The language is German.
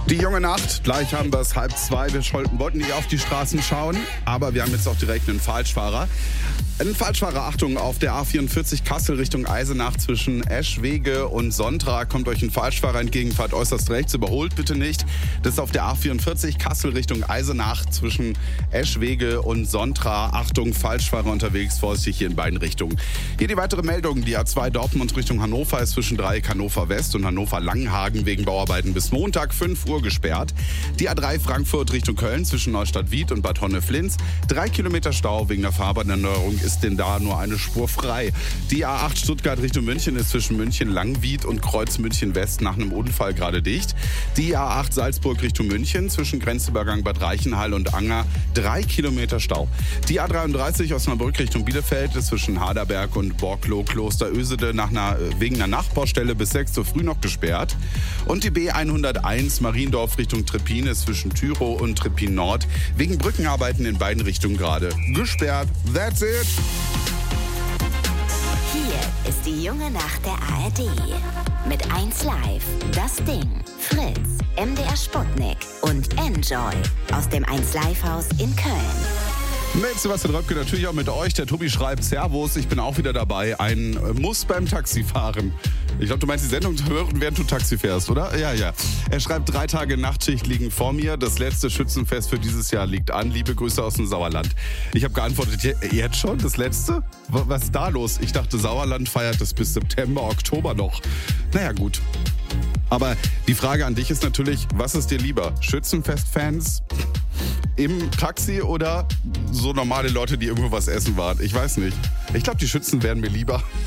Die junge Nacht, gleich haben wir es 1:30. Wir wollten nicht auf die Straßen schauen, aber wir haben jetzt auch direkt einen Falschfahrer. Ein Falschfahrer, Achtung, auf der A44 Kassel Richtung Eisenach zwischen Eschwege und Sontra kommt euch ein Falschfahrer entgegen, fahrt äußerst rechts, überholt bitte nicht. Das ist auf der A44 Kassel Richtung Eisenach zwischen Eschwege und Sontra. Achtung, Falschfahrer unterwegs, vorsichtig hier in beiden Richtungen. Hier die weitere Meldung, die A2 Dortmund Richtung Hannover ist zwischen Dreieck Hannover West und Hannover Langenhagen wegen Bauarbeiten bis Montag 5 Uhr gesperrt. Die A3 Frankfurt Richtung Köln zwischen Neustadt-Wied und Bad Honneflins. 3 Kilometer Stau wegen der Fahrbahnerneuerung ist denn da nur eine Spur frei. Die A8 Stuttgart Richtung München ist zwischen München-Langwied und Kreuz München-West nach einem Unfall gerade dicht. Die A8 Salzburg Richtung München zwischen Grenzübergang Bad Reichenhall und Anger 3 Kilometer Stau. Die A33 Osnabrück Richtung Bielefeld ist zwischen Haderberg und Borkloh Klosterösede wegen einer Nachbaustelle bis 6 Uhr früh noch gesperrt. Und die B101 Mariendorf Richtung Treppin ist zwischen Tyrow und Treppin Nord wegen Brückenarbeiten in beiden Richtungen gerade gesperrt. That's it! Hier ist die junge Nacht der ARD. Mit 1Live, Das Ding, Fritz, MDR Sputnik und Enjoy aus dem 1Live-Haus in Köln. Mit Sebastian Röpke, natürlich auch mit euch. Der Tobi schreibt, Servus, ich bin auch wieder dabei. Ein Muss beim Taxifahren. Ich glaube, du meinst die Sendung hören, während du Taxi fährst, oder? Ja. Er schreibt, 3 Tage Nachtschicht liegen vor mir. Das letzte Schützenfest für dieses Jahr liegt an. Liebe Grüße aus dem Sauerland. Ich habe geantwortet, jetzt schon? Das letzte? Was ist da los? Ich dachte, Sauerland feiert es bis September, Oktober noch. Naja, gut. Aber die Frage an dich ist natürlich, was ist dir lieber? Schützenfest-Fans im Taxi oder so normale Leute, die irgendwo was essen waren? Ich weiß nicht. Ich glaube, die Schützen wären mir lieber.